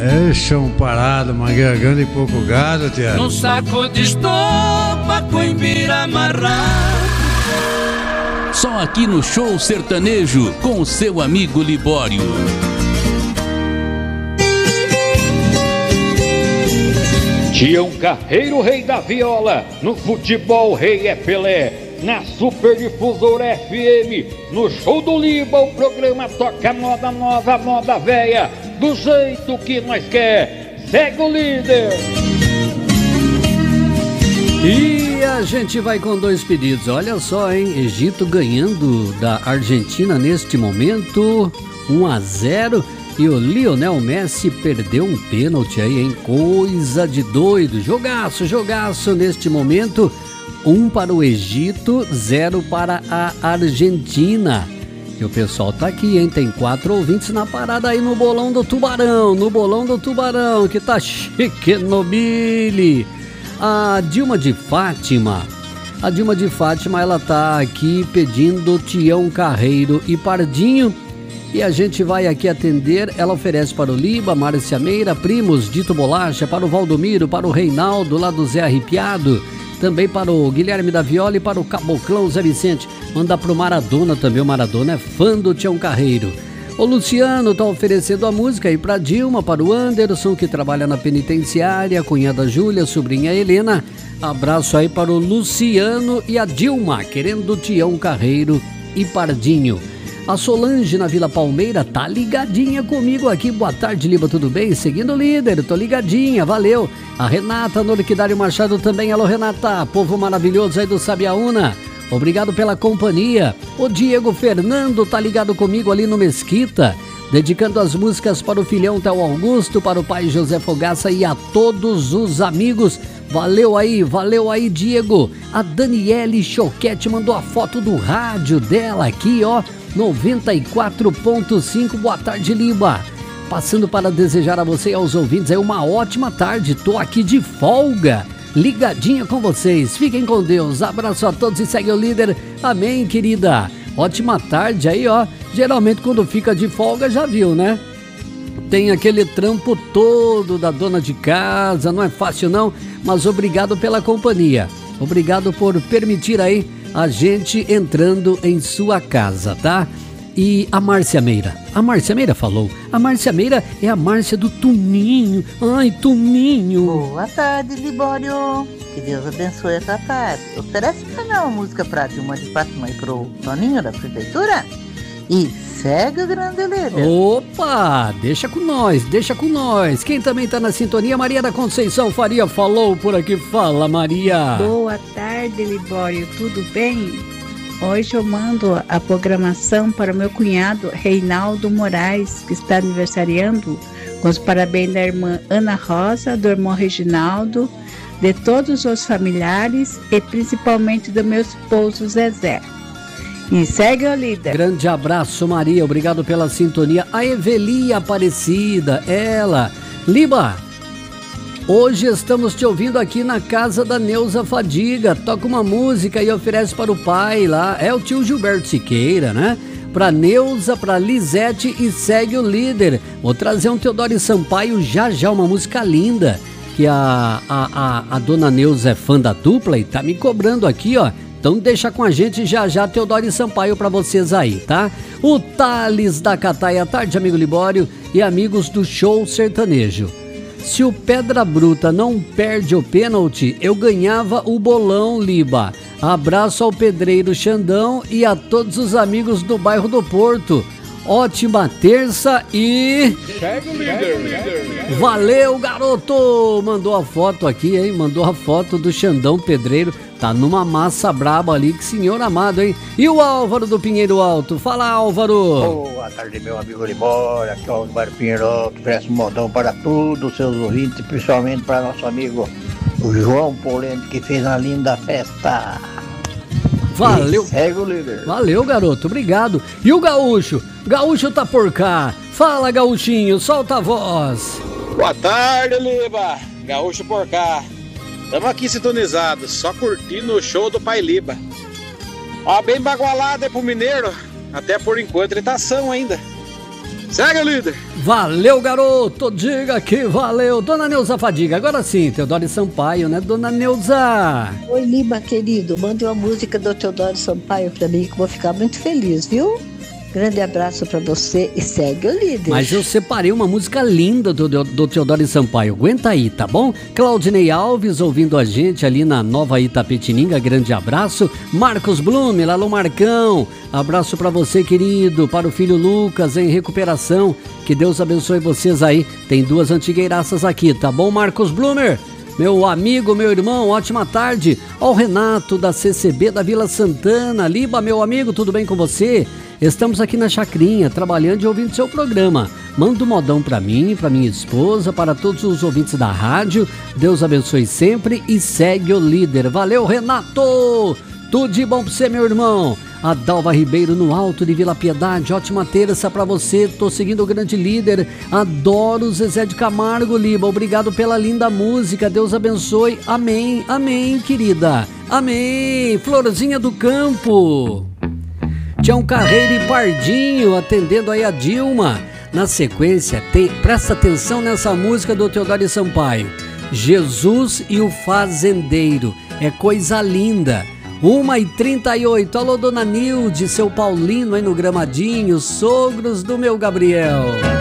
É chão parado, mangueirando e pouco gado, tia. Num saco de estopa, coimbira amarrado. Só aqui no Show Sertanejo, com o seu amigo Libório. Tião Carreiro, rei da viola. No futebol, rei é Pelé. Na Superdifusora FM, no Show do Liba, o programa toca moda nova, moda velha, do jeito que nós quer. Segue o líder. E a gente vai com 2 pedidos. Olha só, hein? Egito ganhando da Argentina neste momento, 1-0. E o Lionel Messi perdeu um pênalti aí, hein? Coisa de doido. Jogaço neste momento. 1 para o Egito, 0 para a Argentina. E o pessoal tá aqui, hein? Tem 4 ouvintes na parada aí no Bolão do Tubarão. Que tá chique no Billy. A Dilma de Fátima, ela tá aqui pedindo Tião Carreiro e Pardinho. E a gente vai aqui atender. Ela oferece para o Liba, Márcia Meira, Primos, Dito Bolacha, para o Valdomiro, para o Reinaldo, lá do Zé Arrepiado. Também para o Guilherme da Viola e para o Caboclão Zé Vicente. Manda para o Maradona também. O Maradona é fã do Tião Carreiro. O Luciano tá oferecendo a música aí para Dilma, para o Anderson, que trabalha na penitenciária, a cunhada Júlia, a sobrinha Helena. Abraço aí para o Luciano e a Dilma, querendo Tião Carreiro e Pardinho. A Solange na Vila Palmeira tá ligadinha comigo aqui. Boa tarde, Liba, tudo bem? Seguindo o líder, tô ligadinha, valeu. A Renata no Liquidário Machado também. Alô, Renata, povo maravilhoso aí do Sabiaúna. Obrigado pela companhia. O Diego Fernando tá ligado comigo ali no Mesquita, dedicando as músicas para o filhão Théo Augusto, para o pai José Fogaça e a todos os amigos. Valeu aí, Diego. A Daniele Choquete mandou a foto do rádio dela aqui, ó, 94.5. Boa tarde, Liba. Passando para desejar a você e aos ouvintes aí uma ótima tarde. Tô aqui de folga, ligadinha com vocês. Fiquem com Deus. Abraço a todos e segue o líder. Amém, querida. Ótima tarde aí, ó. Geralmente quando fica de folga, já viu, né? Tem aquele trampo todo da dona de casa, não é fácil não, mas obrigado pela companhia. Obrigado por permitir aí a gente entrando em sua casa, tá? E a Márcia Meira falou. A Márcia Meira é a Márcia do Tuninho. Ai, Tuninho. Boa tarde, Libório. Que Deus abençoe essa tarde. Oferece pra mim uma música pra Dilma de Fátima e pro Toninho da Prefeitura. E segue o grande líder. Opa, deixa com nós. Quem também tá na sintonia, Maria da Conceição Faria falou por aqui. Fala, Maria. Boa tarde, Libório, tudo bem? Hoje eu mando a programação para o meu cunhado Reinaldo Moraes, que está aniversariando, com os parabéns da irmã Ana Rosa, do irmão Reginaldo, de todos os familiares e principalmente do meu esposo Zezé. E segue o líder. Grande abraço, Maria, obrigado pela sintonia. A Eveli Aparecida, ela. Liba, hoje estamos te ouvindo aqui na casa da Neuza Fadiga. Toca uma música e oferece para o pai lá. É o tio Gilberto Siqueira, né? Pra Neuza, pra Lisete e segue o líder. Vou trazer um Teodoro Sampaio já, uma música linda. Que a dona Neuza é fã da dupla e tá me cobrando aqui, ó. Então deixa com a gente já Teodoro Sampaio pra vocês aí, tá? O Thales da Cataia, tarde, amigo Libório e amigos do Show Sertanejo. Se o Pedra Bruta não perde o pênalti, eu ganhava o bolão, Liba. Abraço ao pedreiro Xandão e a todos os amigos do bairro do Porto. Ótima terça e... Segue o líder. Valeu, garoto! Mandou a foto aqui, hein? Mandou a foto do Xandão Pedreiro. Tá numa massa braba ali, que senhor amado, hein? E o Álvaro do Pinheiro Alto? Fala, Álvaro! Boa tarde, meu amigo Libório. Aqui é o Álvaro Pinheiro Alto. Oferece um modão para todos os seus ouvintes, principalmente para nosso amigo o João Polente, que fez uma linda festa. Valeu! E segue o líder. Valeu, garoto, obrigado. E o Gaúcho? Gaúcho tá por cá. Fala, Gaúchinho, solta a voz. Boa tarde, Liba. Gaúcho por cá. Estamos aqui sintonizados, só curtindo o show do Pai Liba. Ó, bem bagualado é pro mineiro. Até por enquanto ele tá são ainda. Segue, líder. Valeu, garoto, diga que valeu. Dona Neuza Fadiga, agora sim, Teodoro Sampaio, né, Dona Neuza? Oi, Lima, querido, mande uma música do Teodoro Sampaio pra mim que eu vou ficar muito feliz, viu? Grande abraço pra você e segue o líder. Mas eu separei uma música linda do Teodoro Sampaio. Aguenta aí, tá bom? Claudinei Alves ouvindo a gente ali na Nova Itapetininga. Grande abraço. Marcos Blume, Alô Marcão. Abraço pra você, querido. Para o filho Lucas em recuperação. Que Deus abençoe vocês aí. Tem 2 antigueiraças aqui, tá bom, Marcos Blumer? Meu amigo, meu irmão, ótima tarde. Ó o Renato da CCB da Vila Santana. Liba, meu amigo, tudo bem com você? Estamos aqui na Chacrinha, trabalhando e ouvindo seu programa. Manda um modão pra mim, pra minha esposa, para todos os ouvintes da rádio. Deus abençoe sempre e segue o líder. Valeu, Renato! Tudo de bom pra você, meu irmão. A Dalva Ribeiro no Alto de Vila Piedade. Ótima terça pra você. Tô seguindo o grande líder. Adoro o Zezé de Camargo, Liba. Obrigado pela linda música. Deus abençoe. Amém. Amém, querida. Amém. Florzinha do Campo. Tião Carreiro e Pardinho atendendo aí a Dilma. Na sequência, presta atenção nessa música do Teodoro Sampaio. Jesus e o Fazendeiro. É coisa linda. 1h38. Alô, Dona Nilde, seu Paulino aí no Gramadinho, sogros do meu Gabriel.